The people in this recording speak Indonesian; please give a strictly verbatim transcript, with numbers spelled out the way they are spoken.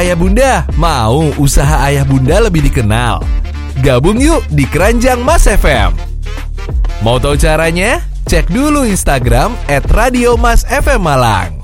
Ayah bunda, mau usaha ayah bunda lebih dikenal? Gabung yuk di Keranjang Mas F M. Mau tahu caranya? Cek dulu Instagram et radio mas f m malang.